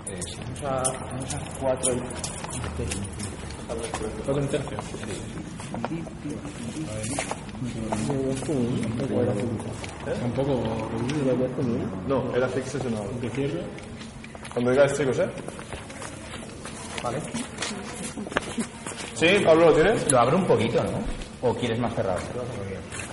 Vamos a 4 en tercio. 4 en tercio. Un poco. No, era seccionado. De cierre. Cuando digáis, chicos, Vale. ¿Sí, Pablo, lo tienes? Lo abro un poquito, ¿no? ¿O quieres más cerrado?